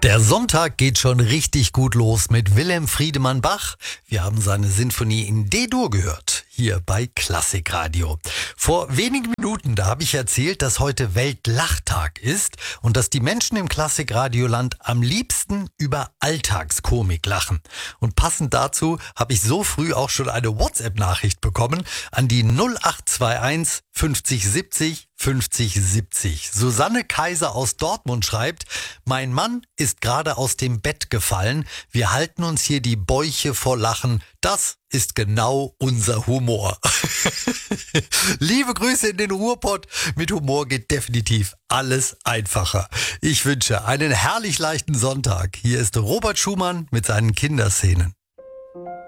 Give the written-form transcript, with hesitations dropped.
Der Sonntag geht schon richtig gut los mit Wilhelm Friedemann Bach. Wir haben seine Sinfonie in D-Dur gehört, hier bei Klassikradio. Vor wenigen Minuten, da habe ich erzählt, dass heute Weltlachtag ist und dass die Menschen im Klassikradioland am liebsten über Alltagskomik lachen. Und passend dazu habe ich so früh auch schon eine WhatsApp-Nachricht bekommen an die 0821 50 70 50 70. Susanne Kaiser aus Dortmund schreibt: Mein Mann ist gerade aus dem Bett gefallen. Wir halten uns hier die Bäuche vor Lachen. Das ist genau unser Humor. Liebe Grüße in den Ruhrpott. Mit Humor geht definitiv alles einfacher. Ich wünsche einen herrlich leichten Sonntag. Hier ist Robert Schumann mit seinen Kinderszenen.